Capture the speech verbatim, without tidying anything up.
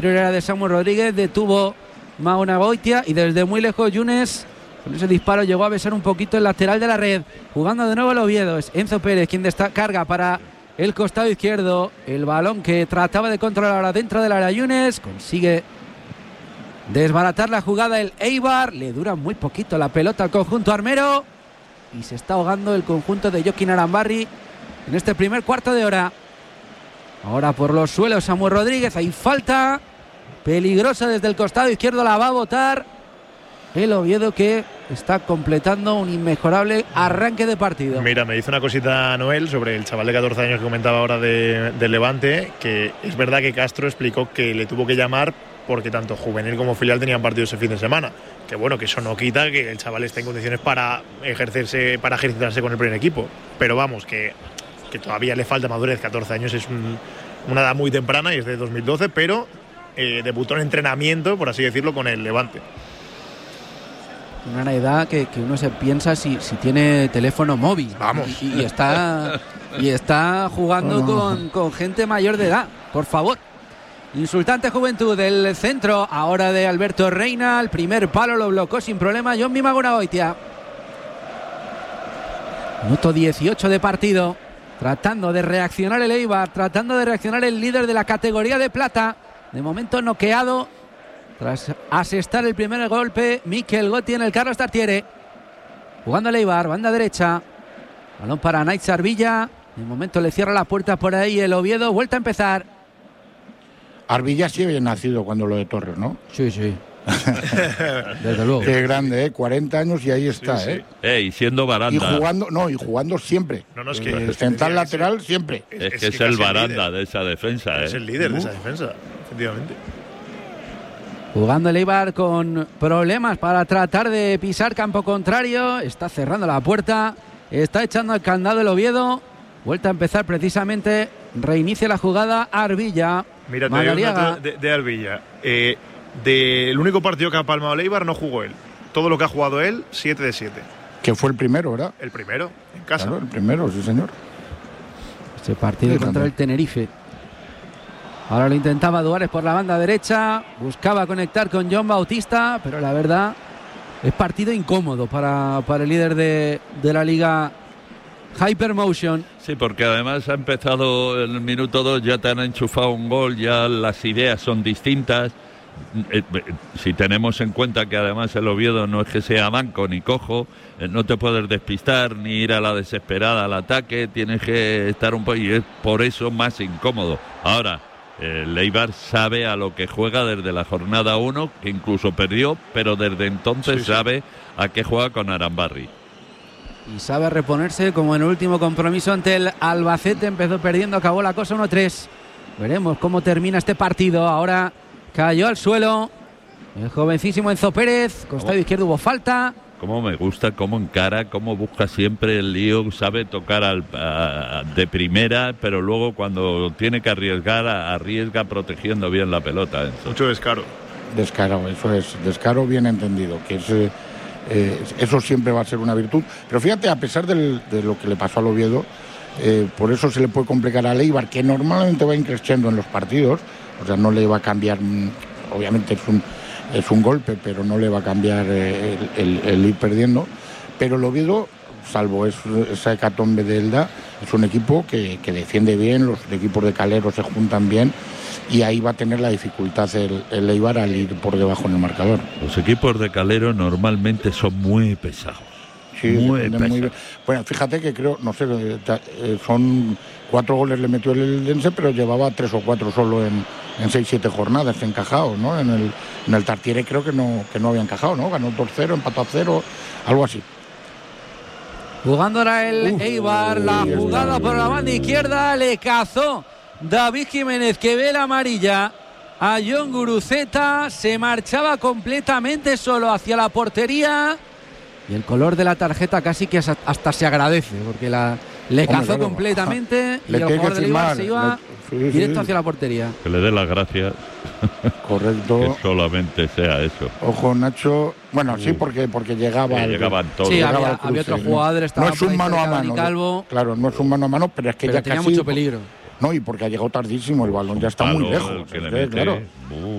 Era de Samuel Rodríguez, detuvo Mauna Goitia y desde muy lejos Yunes con ese disparo llegó a besar un poquito el lateral de la red. Jugando de nuevo el Oviedo, es Enzo Pérez quien desta- carga para el costado izquierdo. El balón que trataba de controlar ahora dentro del área Yunes, consigue desbaratar la jugada el Eibar. Le dura muy poquito la pelota al conjunto armero y se está ahogando el conjunto de Jokin Arambarri en este primer cuarto de hora. Ahora por los suelos Samuel Rodríguez, hay falta peligrosa desde el costado izquierdo, la va a botar el Oviedo, que está completando un inmejorable arranque de partido. Mira, me dice una cosita Noel sobre el chaval de catorce años que comentaba ahora de, de Levante, que es verdad que Castro explicó que le tuvo que llamar porque tanto juvenil como filial tenían partidos ese fin de semana. Que bueno, que eso no quita que el chaval esté en condiciones para ejercerse, para ejercitarse con el primer equipo. Pero vamos, que, que todavía le falta madurez. catorce años es un, una edad muy temprana y es de dos mil doce, pero eh, debutó en entrenamiento, por así decirlo, con el Levante. Una edad que, que uno se piensa si, si tiene teléfono móvil. Vamos. Y, y está y está jugando con, con gente mayor de edad, por favor. Insultante juventud del centro ahora de Alberto Reina. El primer palo lo bloqueó sin problema Jon Mauna Goitia. Minuto dieciocho de partido. Tratando de reaccionar el Eibar, tratando de reaccionar el líder de la categoría de plata. De momento noqueado tras asestar el primer golpe Mikel Gotti en el Carlos Tartiere. Jugando el Eibar, banda derecha. Balón para Naitz Arvilla. De momento le cierra la puerta por ahí el Oviedo. Vuelta a empezar. Arvilla sí había nacido cuando lo de Torres, ¿no? Sí, sí. Desde luego. Qué grande, ¿eh? cuarenta años y ahí está, sí, sí. ¿eh? Eh, y siendo Baranda. Y jugando, no, y jugando siempre. No, no, es que eh, central lateral es, siempre. Es, es que es, que es el Baranda de esa defensa, ¿eh? Es el líder uh. de esa defensa, efectivamente. Jugando el Eibar con problemas para tratar de pisar campo contrario. Está cerrando la puerta. Está echando al candado el Oviedo. Vuelta a empezar precisamente. Reinicia la jugada Arvilla. Mira, te digo un dato de, de Arvilla. Eh, del único partido que ha palmado el Eibar no jugó él. Todo lo que ha jugado él, siete de siete. Que fue el primero, ¿verdad? El primero, en casa. Claro, el primero, sí, señor. Este partido sí, contra también. el Tenerife. Ahora lo intentaba Duárez por la banda derecha. Buscaba conectar con John Bautista, pero la verdad es partido incómodo para, para el líder de, de la liga Hypermotion. Sí, porque además ha empezado en el minuto dos, ya te han enchufado un gol, ya las ideas son distintas. Si tenemos en cuenta que además el Oviedo no es que sea manco ni cojo, no te puedes despistar ni ir a la desesperada al ataque, tienes que estar un poco, y es por eso más incómodo. Ahora, el Eibar sabe a lo que juega desde la jornada uno, que incluso perdió, pero desde entonces sí, sí. sabe a qué juega con Arambarri. Y sabe reponerse, como en el último compromiso ante el Albacete, empezó perdiendo, acabó la cosa uno tres. Veremos cómo termina este partido. Ahora cayó al suelo el jovencísimo Enzo Pérez, costado izquierdo hubo falta. Cómo me gusta, cómo encara, cómo busca siempre el lío, sabe tocar al, a, de primera, pero luego cuando tiene que arriesgar, arriesga protegiendo bien la pelota. Enzo. Mucho descaro. Descaro, eso es, descaro bien entendido, que es, eh, eso siempre va a ser una virtud. Pero fíjate, a pesar del, de lo que le pasó al Oviedo, eh, por eso se le puede complicar a Eibar, que normalmente va increciendo en los partidos, o sea, no le va a cambiar, obviamente es un... es un golpe, pero no le va a cambiar eh, el, el, el ir perdiendo. Pero el Oviedo, salvo es, esa hecatombe de Elda, es un equipo que, que defiende bien, los equipos de Calero se juntan bien y ahí va a tener la dificultad el, el Eibar al ir por debajo en el marcador. Los equipos de Calero normalmente son muy pesados. Sí, muy pesados. Muy, bueno, fíjate que creo, no sé, son cuatro goles le metió el Eldense, pero llevaba tres o cuatro solo en en seis siete jornadas encajados, ¿no? En el, en el Tartiere creo que no, que no había encajado, ¿no? Ganó dos cero, empató a cero, algo así. Jugando ahora el Uf, Eibar, la jugada por la banda izquierda, le cazó David Jiménez, que ve la amarilla a Jon Guruceta, se marchaba completamente solo hacia la portería y el color de la tarjeta casi que hasta se agradece, porque la, le Hombre, cazó claro. completamente y el jugador del Eibar se iba... Le... Sí, directo sí. hacia la portería. Que le dé las gracias. Correcto. Que solamente sea eso. Ojo, Nacho. Bueno, sí, porque porque llegaba. Sí, al, llegaban todos. Sí, llegaba había, había otro jugador. No, no es un mano a mano. Calvo, claro, no es un mano a mano, pero es que pero ya tenía casi. mucho peligro. No, y porque ha llegado tardísimo, el balón ya está Palo, muy lejos. que le Es que, mete, claro. uh.